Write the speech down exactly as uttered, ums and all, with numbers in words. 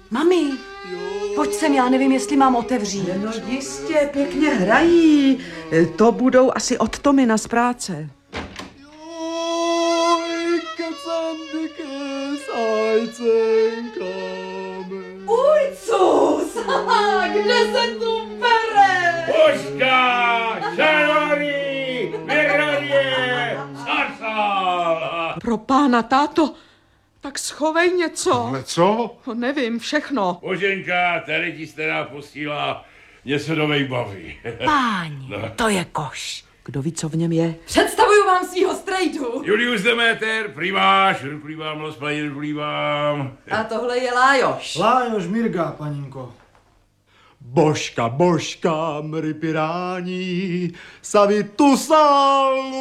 Mami, pojď sem, já nevím, jestli mám otevřít. No jistě, pěkně hrají. To budou asi od Tomina z práce. Ujcus, kde se tu bere? Božka, čarory, vyhradě, sasal. Pro pána, táto, tak schovej něco. Ale co? No, nevím, všechno. Boženka, tady ti stará posílá něco do baví. Páni, to je koš. Kdo ví, co v něm je? Představuju vám svýho strejdu. Julius Demeter, primáš, ruplívám, rozplaně, ruplívám. A tohle je Lájoš. Lájoš Mirga, paninko. Božka, božka, mry pirání, savi tu sal.